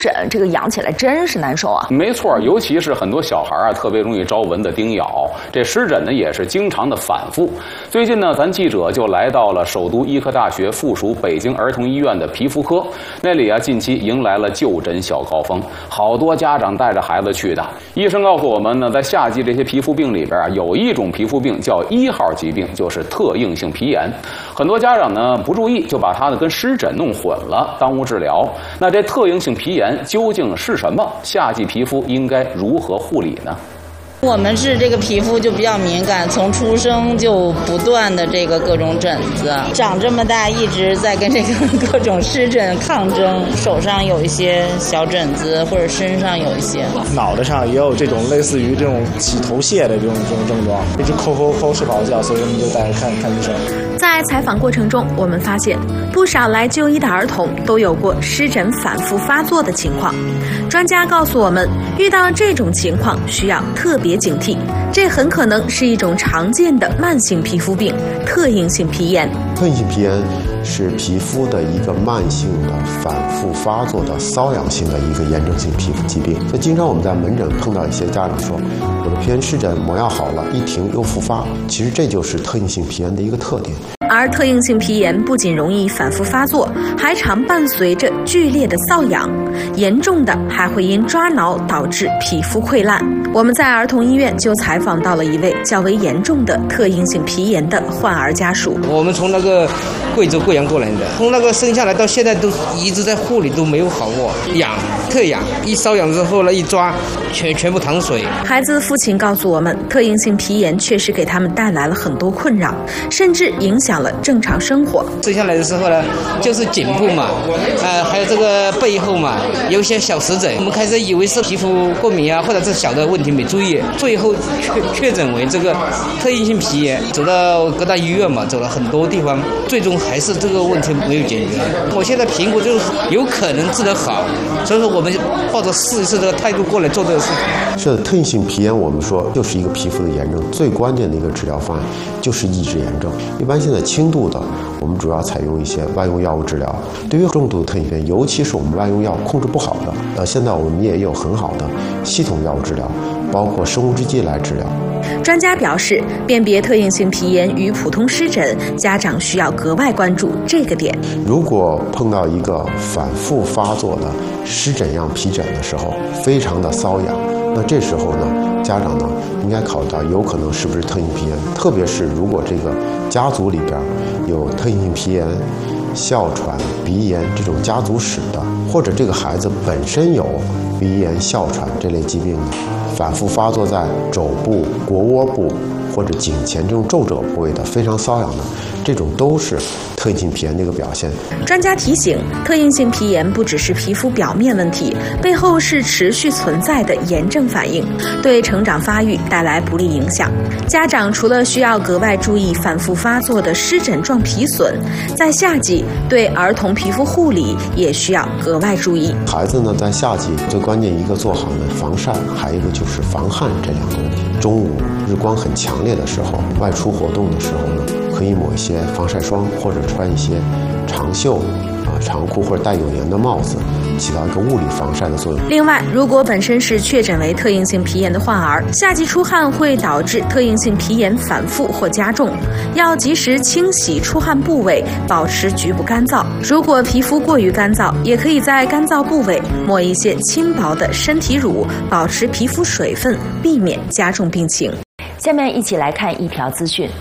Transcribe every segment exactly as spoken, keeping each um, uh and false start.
疹这个养起来真是难受啊！ 没错，尤其是很多小孩啊，特别容易招蚊子叮咬。这湿疹呢，也是经常的反复。最近呢，咱记者就来到了首都医科大学附属北京儿童医院的皮肤科，那里啊，近期迎来了就诊小高峰，好多家长带着孩子去的。医生告诉我们呢，在夏季这些皮肤病里边啊，有一种皮肤病叫一号疾病，就是特应性皮炎。很多家长呢不注意，就把它呢跟湿疹弄混了，耽误治疗。那这特应性皮炎究竟是什么？夏季皮肤应该如何护理呢？ 我们是这个皮肤就比较敏感，从出生就不断的这个各种疹子，长这么大一直在跟这个各种湿疹抗争，手上有一些小疹子，或者身上有一些， 脑袋上也有这种类似于这种起头屑的这种这种症状，一直抠抠抠睡不好觉，所以我们就带着看看医生。 在采访过程中，我们发现不少来就医的儿童都有过湿疹反复发作的情况。专家告诉我们，遇到这种情况需要特别警惕，这很可能是一种常见的慢性皮肤病——特应性皮炎。 特应性皮炎是皮肤的一个慢性的反复发作的瘙痒性的一个炎症性皮肤疾病。所以经常我们在门诊碰到一些家长说，我的皮炎湿疹抹药好了，一停又复发，其实这就是特应性皮炎的一个特点。 而特应性皮炎不仅容易反复发作，还常伴随着剧烈的瘙痒，严重的还会因抓挠导致皮肤溃烂。我们在儿童医院就采访到了一位较为严重的特应性皮炎的患儿家属。 我们从那个贵州贵阳过来的，从那个生下来到现在都一直在护理，都没有好过，痒特痒，一瘙痒之后呢，一抓全全部淌水。 孩子父亲告诉我们，特应性皮炎确实给他们带来了很多困扰，甚至影响了正常生活。 生下来的时候呢，就是颈部嘛，呃，还有这个背后嘛，有一些小湿疹。我们开始以为是皮肤过敏啊，或者是小的问题没注意，最后确确诊为这个特应性皮炎。走到各大医院嘛，走了很多地方，最终还是这个问题没有解决。我现在评估就是有可能治得好，所以说我们抱着试一试这个态度过来做这个事情。 是的，特应性皮炎我们说就是一个皮肤的炎症，最关键的一个治疗方案就是抑制炎症。一般现在轻度的，我们主要采用一些外用药物治疗。对于重度的特应性皮炎，尤其是我们外用药控制不好的，呃，现在我们也有很好的系统药物治疗，包括生物制剂来治疗。 专家表示，辨别特应性皮炎与普通湿疹，家长需要格外关注这个点。 如果碰到一个反复发作的湿疹样皮疹的时候，非常的瘙痒，那这时候呢，家长呢应该考虑到有可能是不是特应性皮炎，特别是如果这个家族里边有特应性皮炎、哮喘、鼻炎这种家族史的，或者这个孩子本身有鼻炎、哮喘这类疾病的，反复发作在肘部、腘窝部或者颈前这种皱褶部位的非常瘙痒的，这种都是特应性皮炎的一个表现。 专家提醒，特应性皮炎不只是皮肤表面问题，背后是持续存在的炎症反应，对成长发育带来不利影响。家长除了需要格外注意反复发作的湿疹状皮损，在夏季对儿童皮肤护理也需要格外注意。 孩子呢，在夏季最关键一个做好呢防晒，还有一个就是防汗这两个问题。中午日光很强烈的时候，外出活动的时候呢，可以抹一些防晒霜，或者穿一些长袖啊、长裤或者带有檐的帽子，起到一个物理防晒的作用。 另外，如果本身是确诊为特应性皮炎的患儿，夏季出汗会导致特应性皮炎反复或加重，要及时清洗出汗部位，保持局部干燥。如果皮肤过于干燥，也可以在干燥部位抹一些轻薄的身体乳，保持皮肤水分，避免加重病情。下面一起来看一条资讯。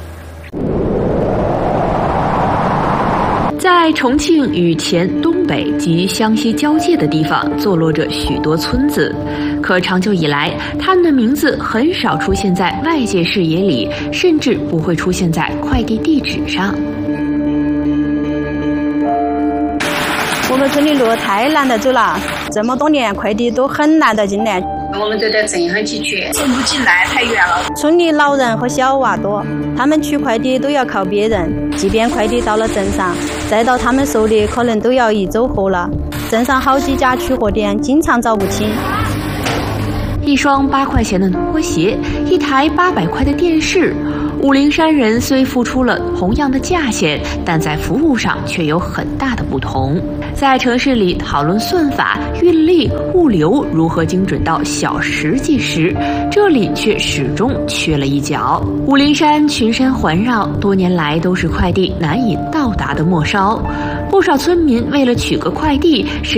在重庆与黔东北及湘西交界的地方，坐落着许多村子，可长久以来，它们的名字很少出现在外界视野里，甚至不会出现在快递地址上。 我们村的路太难得走了，这么多年快递都很难得进来。 我们都在镇很起去，走不进来，太远了。 村里老人和小娃多，他们取快递都要靠别人，即便快递到了镇上，再到他们手里可能都要一周后了。镇上好几家取货点经常找不清。 一双八块钱的拖鞋，一台八百块的电视， 武陵山人虽付出了同样的价钱，但在服务上却有很大的不同。在城市里讨论算法、运力、物流如何精准到小时计时，这里却始终缺了一角。武陵山群山环绕，多年来都是快递难以到达的末梢，不少村民为了取个快递，是